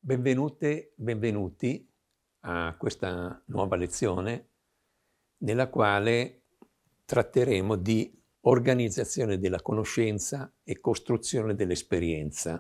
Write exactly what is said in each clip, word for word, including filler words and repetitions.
Benvenute, benvenuti a questa nuova lezione nella quale tratteremo di organizzazione della conoscenza e costruzione dell'esperienza.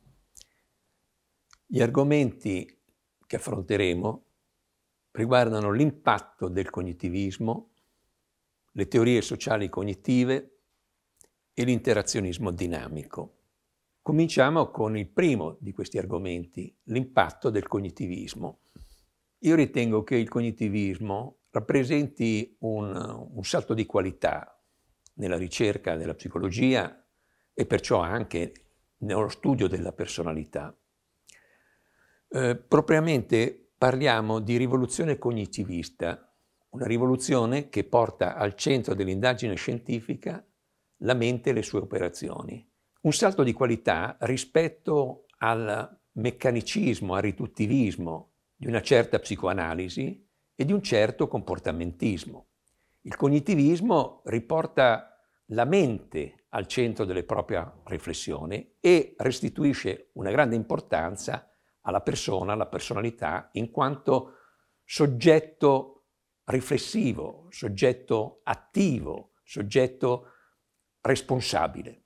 Gli argomenti che affronteremo riguardano l'impatto del cognitivismo, le teorie sociali cognitive e l'interazionismo dinamico. Cominciamo con il primo di questi argomenti, l'impatto del cognitivismo. Io ritengo che il cognitivismo rappresenti un, un salto di qualità nella ricerca della psicologia e perciò anche nello studio della personalità. Eh, propriamente parliamo di rivoluzione cognitivista, una rivoluzione che porta al centro dell'indagine scientifica la mente e le sue operazioni. Un salto di qualità rispetto al meccanicismo, al riduttivismo di una certa psicoanalisi e di un certo comportamentismo. Il cognitivismo riporta la mente al centro della propria riflessione e restituisce una grande importanza alla persona, alla personalità, in quanto soggetto riflessivo, soggetto attivo, soggetto responsabile.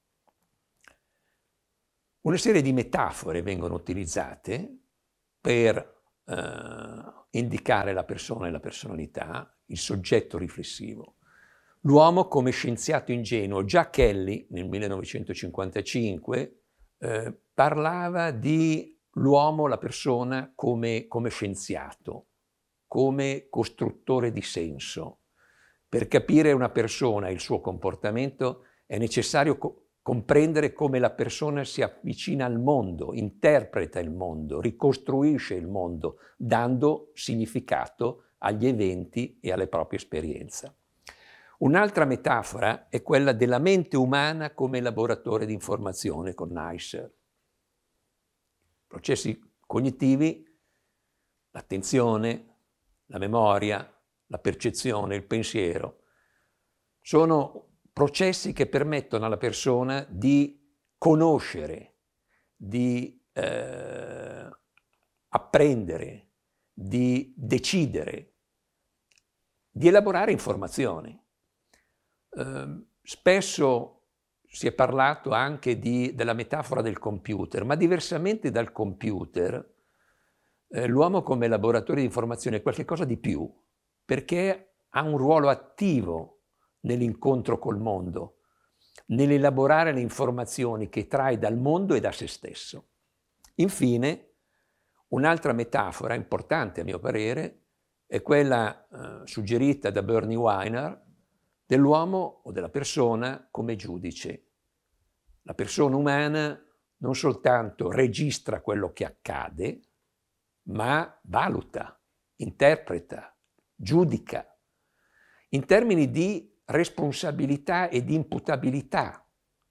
Una serie di metafore vengono utilizzate per eh, indicare la persona e la personalità, il soggetto riflessivo. L'uomo come scienziato ingenuo. Già Kelly nel millenovecentocinquantacinque eh, parlava di l'uomo, la persona, come, come scienziato, come costruttore di senso. Per capire una persona e il suo comportamento è necessario co- comprendere come la persona si avvicina al mondo, interpreta il mondo, ricostruisce il mondo, dando significato agli eventi e alle proprie esperienze. Un'altra metafora è quella della mente umana come laboratorio di informazione con Neisser. Processi cognitivi, l'attenzione, la memoria, la percezione, il pensiero, sono processi che permettono alla persona di conoscere, di eh, apprendere, di decidere, di elaborare informazioni. Eh, spesso si è parlato anche di, della metafora del computer, ma diversamente dal computer, eh, l'uomo come laboratorio di informazione è qualcosa di più, perché ha un ruolo attivo nell'incontro col mondo, nell'elaborare le informazioni che trae dal mondo e da se stesso. Infine, un'altra metafora importante a mio parere è quella eh, suggerita da Bernie Weiner dell'uomo o della persona come giudice. La persona umana non soltanto registra quello che accade, ma valuta, interpreta, giudica, in termini di responsabilità e di imputabilità.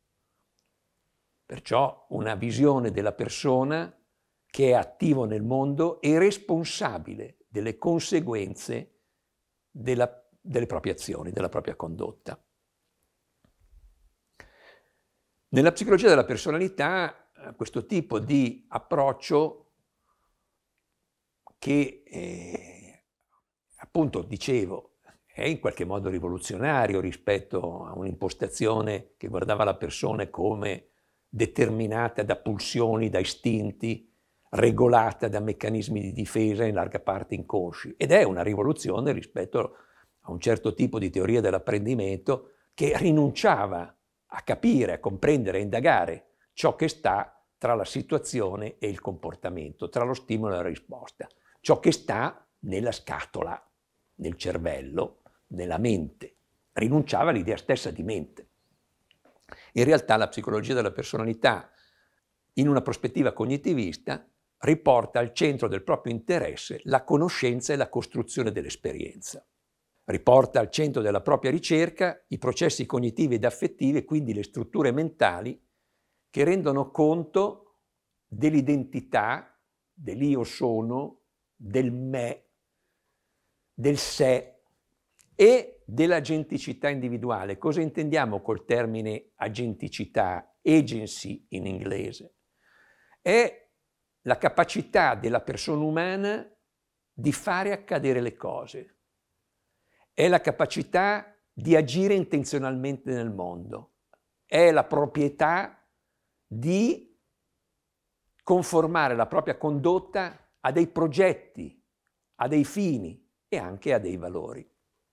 Perciò una visione della persona che è attivo nel mondo e responsabile delle conseguenze della, delle proprie azioni, della propria condotta. Nella psicologia della personalità questo tipo di approccio che eh, appunto dicevo è in qualche modo rivoluzionario rispetto a un'impostazione che guardava la persona come determinata da pulsioni, da istinti, regolata da meccanismi di difesa in larga parte inconsci. Ed è una rivoluzione rispetto a un certo tipo di teoria dell'apprendimento che rinunciava a capire, a comprendere, a indagare ciò che sta tra la situazione e il comportamento, tra lo stimolo e la risposta, ciò che sta nella scatola, nel cervello, nella mente. Rinunciava all'idea stessa di mente. In realtà la psicologia della personalità, in una prospettiva cognitivista, riporta al centro del proprio interesse la conoscenza e la costruzione dell'esperienza. Riporta al centro della propria ricerca i processi cognitivi ed affettivi e quindi le strutture mentali che rendono conto dell'identità, dell'io sono, del me, del sé e dell'agenticità individuale. Cosa intendiamo col termine agenticità, agency in inglese? È la capacità della persona umana di fare accadere le cose, è la capacità di agire intenzionalmente nel mondo, è la proprietà di conformare la propria condotta a dei progetti, a dei fini e anche a dei valori.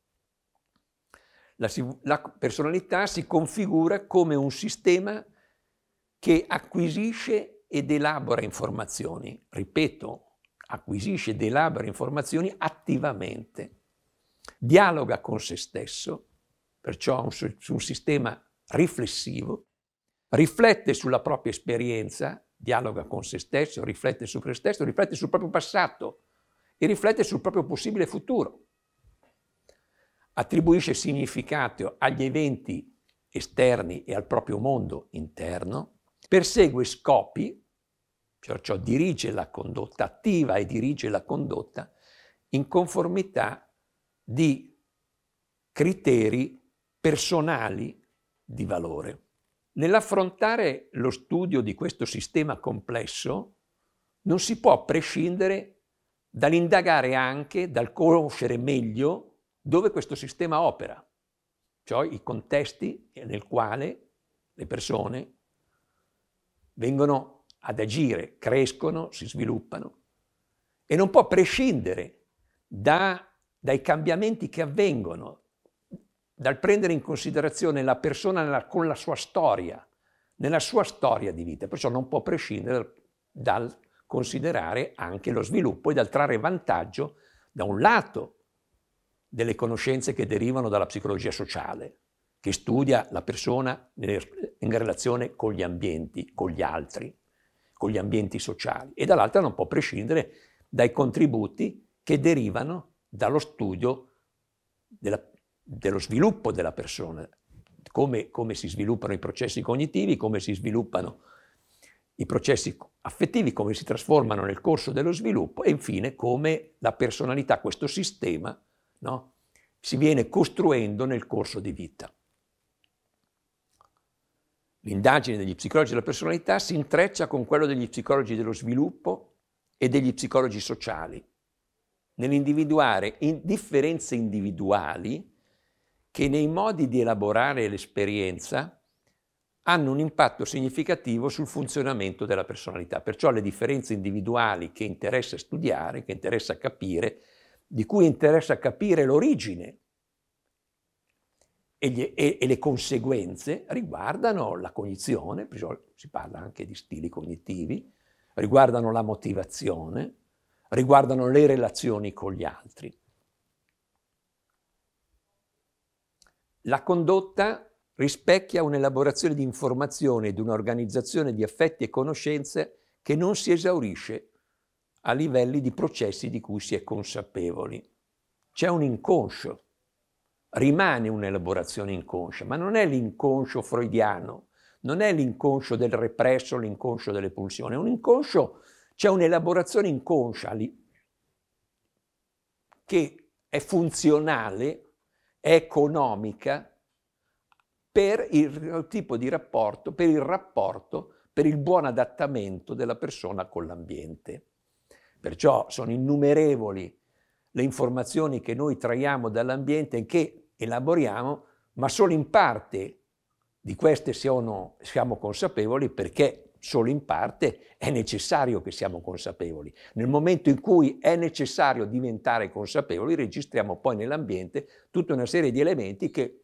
La, la personalità si configura come un sistema che acquisisce ed elabora informazioni, ripeto, acquisisce ed elabora informazioni attivamente, dialoga con se stesso, perciò un, un sistema riflessivo, riflette sulla propria esperienza, dialoga con se stesso, riflette su se stesso, riflette sul proprio passato e riflette sul proprio possibile futuro. Attribuisce significato agli eventi esterni e al proprio mondo interno, persegue scopi, perciò dirige la condotta, attiva e dirige la condotta in conformità di criteri personali di valore. Nell'affrontare lo studio di questo sistema complesso non si può prescindere dall'indagare anche, dal conoscere meglio dove questo sistema opera, cioè i contesti nel quale le persone vengono ad agire, crescono, si sviluppano, e non può prescindere da, dai cambiamenti che avvengono, dal prendere in considerazione la persona nella, con la sua storia, nella sua storia di vita, perciò non può prescindere dal considerare anche lo sviluppo e dal trarre vantaggio da un lato delle conoscenze che derivano dalla psicologia sociale, che studia la persona in relazione con gli ambienti, con gli altri, con gli ambienti sociali, e dall'altra non può prescindere dai contributi che derivano dallo studio della, dello sviluppo della persona, come, come si sviluppano i processi cognitivi, come si sviluppano i processi affettivi, come si trasformano nel corso dello sviluppo e infine come la personalità, questo sistema, no, si viene costruendo nel corso di vita. L'indagine degli psicologi della personalità si intreccia con quello degli psicologi dello sviluppo e degli psicologi sociali, nell'individuare in differenze individuali che nei modi di elaborare l'esperienza hanno un impatto significativo sul funzionamento della personalità. Perciò le differenze individuali che interessa studiare, che interessa capire, di cui interessa capire l'origine e, gli, e, e le conseguenze, riguardano la cognizione, perciò si parla anche di stili cognitivi, riguardano la motivazione, riguardano le relazioni con gli altri. La condotta rispecchia un'elaborazione di informazioni ed un'organizzazione di affetti e conoscenze che non si esaurisce a livelli di processi di cui si è consapevoli. C'è un inconscio, rimane un'elaborazione inconscia, ma non è l'inconscio freudiano, non è l'inconscio del represso, l'inconscio delle pulsioni, è un inconscio, c'è un'elaborazione inconscia che è funzionale, è economica per il tipo di rapporto, per il rapporto, per il buon adattamento della persona con l'ambiente. Perciò sono innumerevoli le informazioni che noi traiamo dall'ambiente e che elaboriamo, ma solo in parte di queste siamo, siamo consapevoli, perché solo in parte è necessario che siamo consapevoli. Nel momento in cui è necessario diventare consapevoli, registriamo poi nell'ambiente tutta una serie di elementi che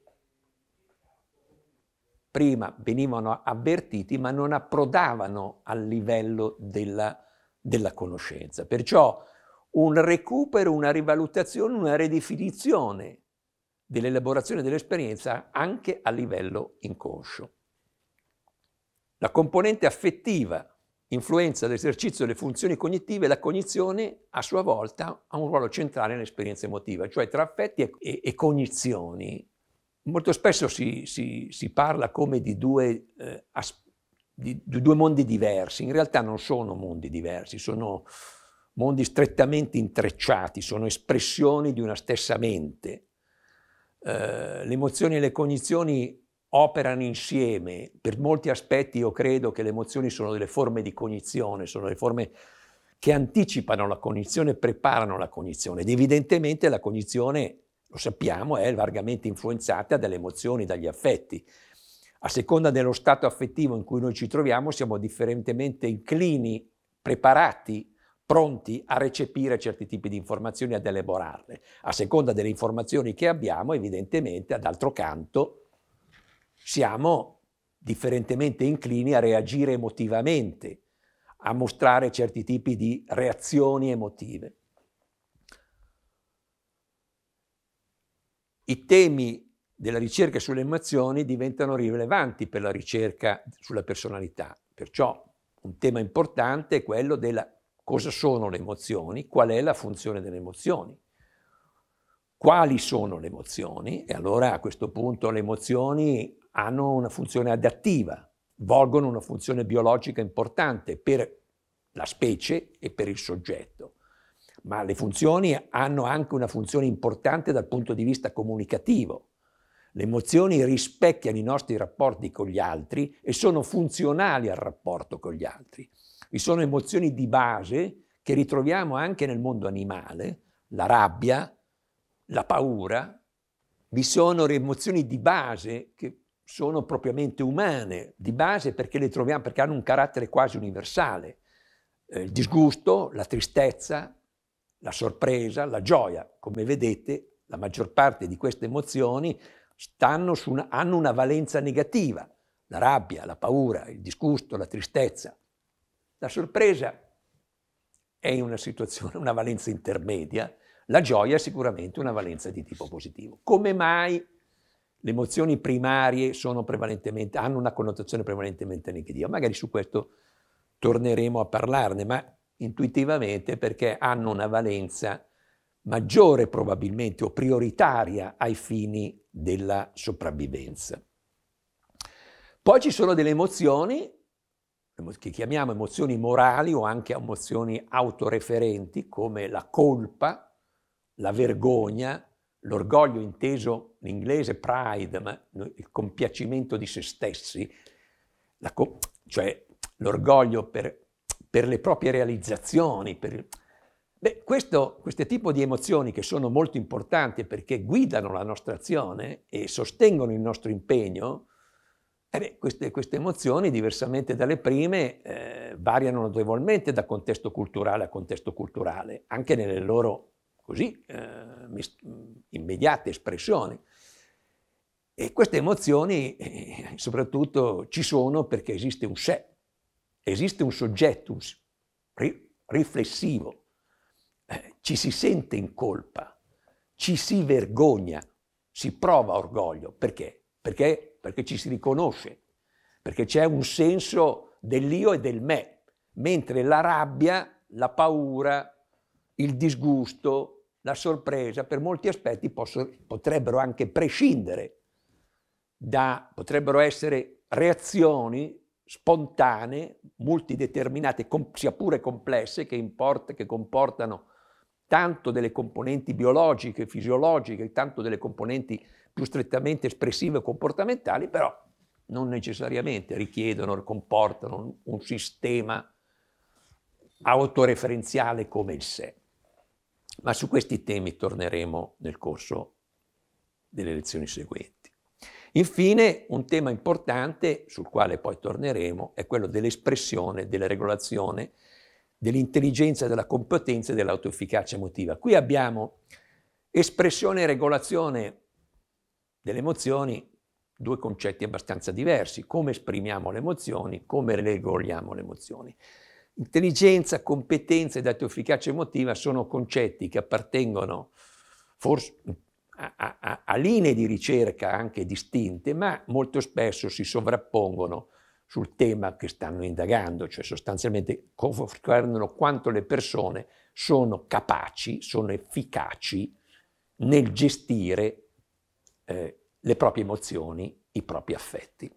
prima venivano avvertiti ma non approdavano al livello della, della conoscenza. Perciò un recupero, una rivalutazione, una ridefinizione dell'elaborazione dell'esperienza anche a livello inconscio. La componente affettiva influenza l'esercizio delle funzioni cognitive, la cognizione a sua volta ha un ruolo centrale nell'esperienza emotiva, cioè tra affetti e, e, e cognizioni. Molto spesso si, si, si parla come di due, eh, as, di, di due mondi diversi, in realtà non sono mondi diversi, sono mondi strettamente intrecciati, sono espressioni di una stessa mente. Eh, le emozioni e le cognizioni operano insieme. Per molti aspetti io credo che le emozioni sono delle forme di cognizione, sono delle forme che anticipano la cognizione, preparano la cognizione. Ed evidentemente la cognizione, lo sappiamo, è largamente influenzata dalle emozioni, dagli affetti. A seconda dello stato affettivo in cui noi ci troviamo, siamo differentemente inclini, preparati, pronti a recepire certi tipi di informazioni e ad elaborarle. A seconda delle informazioni che abbiamo, evidentemente, d'altro canto, siamo differentemente inclini a reagire emotivamente, a mostrare certi tipi di reazioni emotive. I temi della ricerca sulle emozioni diventano rilevanti per la ricerca sulla personalità. Perciò un tema importante è quello della cosa sono le emozioni, qual è la funzione delle emozioni, quali sono le emozioni, e allora a questo punto le emozioni hanno una funzione adattiva, svolgono una funzione biologica importante per la specie e per il soggetto, ma le funzioni hanno anche una funzione importante dal punto di vista comunicativo. Le emozioni rispecchiano i nostri rapporti con gli altri e sono funzionali al rapporto con gli altri. Vi sono emozioni di base che ritroviamo anche nel mondo animale, la rabbia, la paura. Vi sono le emozioni di base che sono propriamente umane, di base perché le troviamo, perché hanno un carattere quasi universale. Eh, il disgusto, la tristezza, la sorpresa, la gioia. Come vedete, la maggior parte di queste emozioni stanno su una, hanno una valenza negativa. La rabbia, la paura, il disgusto, la tristezza. La sorpresa è in una situazione, una valenza intermedia. La gioia è sicuramente una valenza di tipo positivo. Come mai le emozioni primarie sono prevalentemente, hanno una connotazione prevalentemente negativa? Magari su questo torneremo a parlarne, ma intuitivamente perché hanno una valenza maggiore probabilmente o prioritaria ai fini della sopravvivenza. Poi ci sono delle emozioni che chiamiamo emozioni morali o anche emozioni autoreferenti, come la colpa, la vergogna, l'orgoglio inteso in inglese pride, ma il compiacimento di se stessi, la, cioè l'orgoglio per, per le proprie realizzazioni. Per, beh, questo, questo tipo di emozioni che sono molto importanti perché guidano la nostra azione e sostengono il nostro impegno, eh beh, queste, queste emozioni, diversamente dalle prime, eh, variano notevolmente da contesto culturale a contesto culturale, anche nelle loro così eh, immediate espressioni. E queste emozioni eh, soprattutto ci sono perché esiste un sé, esiste un soggetto un, ri, riflessivo, eh, ci si sente in colpa, ci si vergogna, si prova orgoglio. Perché? Perché perché ci si riconosce, perché c'è un senso dell'io e del me, mentre la rabbia, la paura, il disgusto, la sorpresa, per molti aspetti possono, potrebbero anche prescindere da, potrebbero essere reazioni spontanee, multideterminate, sia pure complesse, che, import, che comportano tanto delle componenti biologiche, fisiologiche, tanto delle componenti più strettamente espressive e comportamentali, però non necessariamente richiedono, comportano un, un sistema autoreferenziale come il sé. Ma su questi temi torneremo nel corso delle lezioni seguenti. Infine, un tema importante, sul quale poi torneremo, è quello dell'espressione, della regolazione, dell'intelligenza, della competenza e dell'autoefficacia emotiva. Qui abbiamo espressione e regolazione delle emozioni, due concetti abbastanza diversi: come esprimiamo le emozioni, come regoliamo le emozioni. Intelligenza, competenza ed autoefficacia emotiva sono concetti che appartengono forse a, a, a linee di ricerca anche distinte, ma molto spesso si sovrappongono sul tema che stanno indagando, cioè sostanzialmente confermano quanto le persone sono capaci, sono efficaci nel gestire eh, le proprie emozioni, i propri affetti.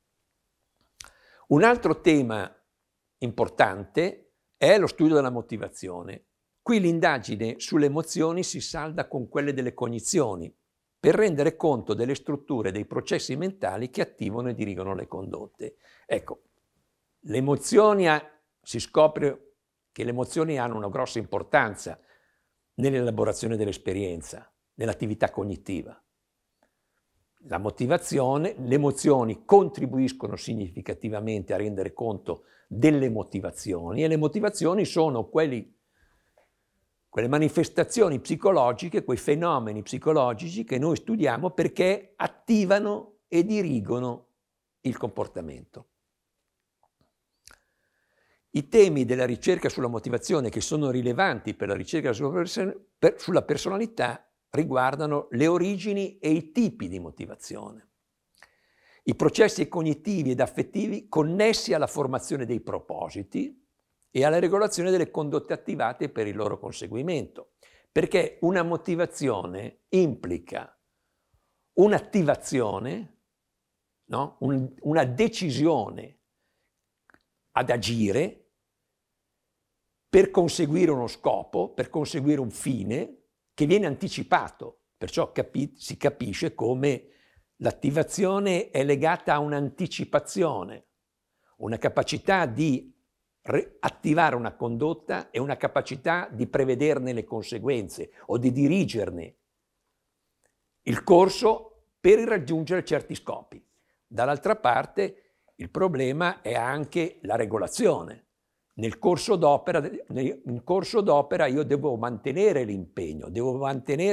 Un altro tema importante è lo studio della motivazione. Qui l'indagine sulle emozioni si salda con quelle delle cognizioni, per rendere conto delle strutture dei processi mentali che attivano e dirigono le condotte. Ecco, le emozioni si scopre che le emozioni hanno una grossa importanza nell'elaborazione dell'esperienza, nell'attività cognitiva. La motivazione, le emozioni contribuiscono significativamente a rendere conto delle motivazioni, e le motivazioni sono quelli, quelle manifestazioni psicologiche, quei fenomeni psicologici che noi studiamo perché attivano e dirigono il comportamento. I temi della ricerca sulla motivazione che sono rilevanti per la ricerca sulla personalità riguardano le origini e i tipi di motivazione, i processi cognitivi ed affettivi connessi alla formazione dei propositi e alla regolazione delle condotte attivate per il loro conseguimento, perché una motivazione implica un'attivazione, no? Un, una decisione ad agire per conseguire uno scopo, per conseguire un fine che viene anticipato. Perciò capi- si capisce come l'attivazione è legata a un'anticipazione, una capacità di attivare una condotta e una capacità di prevederne le conseguenze o di dirigerne il corso per raggiungere certi scopi. Dall'altra parte il problema è anche la regolazione. Nel corso d'opera, nel corso d'opera io devo mantenere l'impegno, devo mantenere